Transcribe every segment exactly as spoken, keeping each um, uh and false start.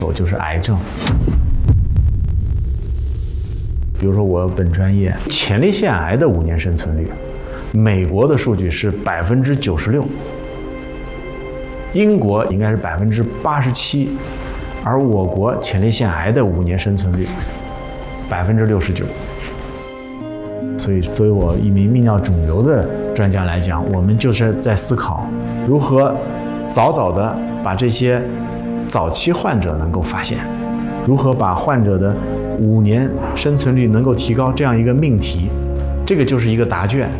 就是癌症。比如说我本专业前列腺癌的五年生存率，美国的数据是百分之九十六，英国应该是百分之八十七，而我国前列腺癌的五年生存率百分之六十九。所以，作为我一名泌尿肿瘤的专家来讲，我们就是在思考如何早早的把这些早期患者能够发现，如何把患者的五年生存率能够提高，这样一个命题，这个就是一个答卷。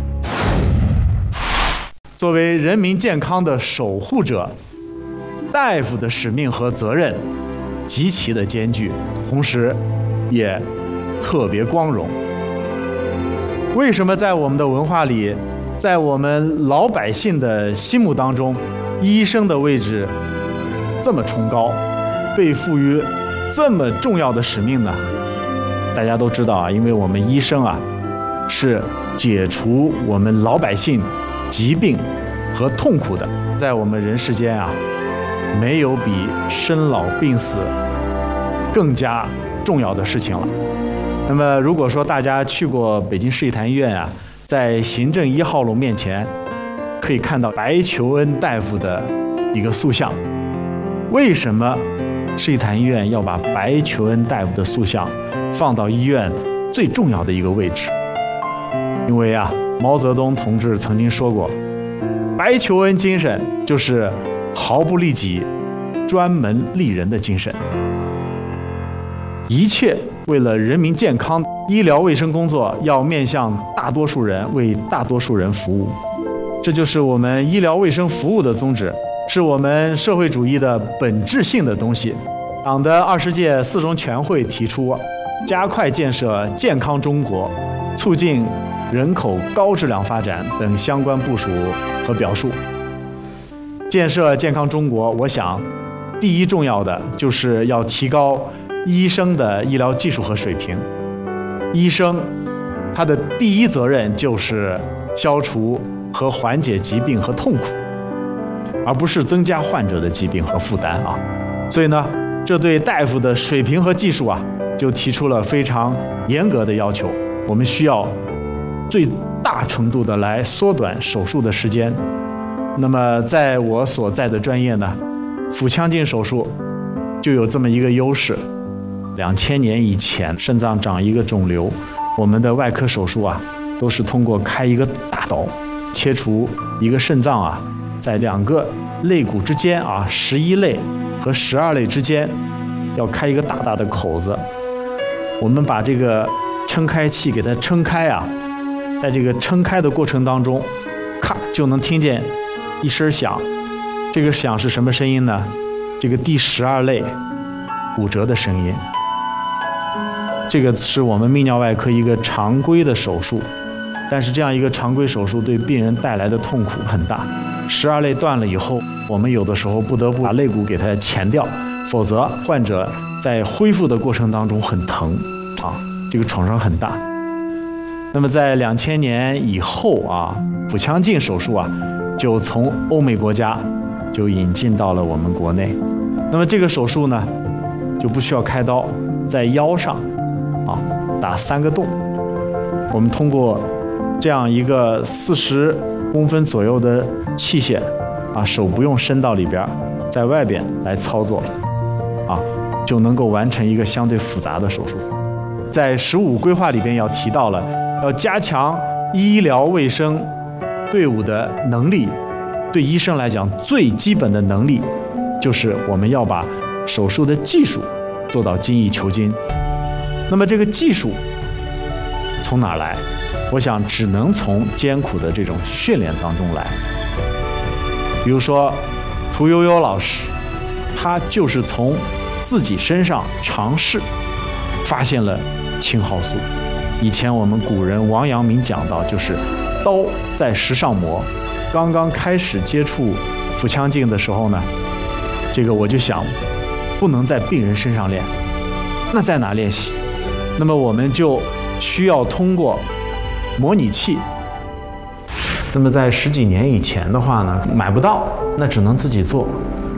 作为人民健康的守护者，大夫的使命和责任极其的艰巨，同时也特别光荣。为什么在我们的文化里，在我们老百姓的心目当中，医生的位置这么崇高，被赋予这么重要的使命呢？大家都知道啊，因为我们医生啊，是解除我们老百姓疾病和痛苦的。在我们人世间啊，没有比生老病死更加重要的事情了。那么，如果说大家去过北京市立坛医院啊，在行政一号楼面前，可以看到白求恩大夫的一个塑像。为什么市立坛医院要把白求恩大夫的塑像放到医院最重要的一个位置？因为啊，毛泽东同志曾经说过，白求恩精神就是毫不利己、专门利人的精神。一切为了人民健康，医疗卫生工作要面向大多数人，为大多数人服务。这就是我们医疗卫生服务的宗旨，是我们社会主义的本质性的东西。党的二十届四中全会提出，加快建设健康中国，促进人口高质量发展等相关部署和表述。建设健康中国，我想，第一重要的就是要提高医生的医疗技术和水平。医生他的第一责任就是消除和缓解疾病和痛苦，而不是增加患者的疾病和负担啊。所以呢，这对大夫的水平和技术啊，就提出了非常严格的要求。我们需要最大程度的来缩短手术的时间。那么，在我所在的专业呢，腹腔镜手术就有这么一个优势。两千年以前，肾脏长一个肿瘤，我们的外科手术啊，都是通过开一个大刀，切除一个肾脏啊，在两个肋骨之间啊，十一肋和十二肋之间，要开一个大大的口子。我们把这个撑开器给它撑开啊，在这个撑开的过程当中，咔就能听见一声响。这个响是什么声音呢？这个第十二肋骨折的声音。这个是我们泌尿外科一个常规的手术，但是这样一个常规手术对病人带来的痛苦很大。十二肋断了以后，我们有的时候不得不把肋骨给它钳掉，否则患者在恢复的过程当中很疼啊，这个创伤很大。那么在两千年以后啊，腹腔镜手术啊，就从欧美国家就引进到了我们国内。那么这个手术呢，就不需要开刀，在腰上啊打三个洞。我们通过这样一个四十公分左右的器械啊，手不用伸到里边，在外边来操作啊，就能够完成一个相对复杂的手术。在十五规划里边要提到了，要加强医疗卫生队伍的能力。对医生来讲，最基本的能力就是我们要把手术的技术做到精益求精。那么这个技术从哪儿来？我想只能从艰苦的这种训练当中来。比如说屠呦呦老师，他就是从自己身上尝试发现了青蒿素。以前我们古人王阳明讲到，就是刀在石上磨。刚刚开始接触腹腔镜的时候呢，这个我就想，不能在病人身上练，那在哪练习？那么我们就需要通过模拟器。那么在十几年以前的话呢，买不到，那只能自己做。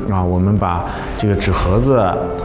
啊，我们把这个纸盒子